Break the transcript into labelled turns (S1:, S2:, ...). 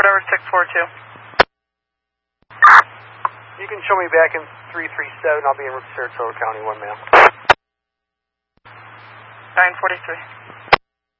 S1: whatever 642.
S2: You can show me back in 337. I'll be in Saratoga County, 1 ma'am.
S1: 943.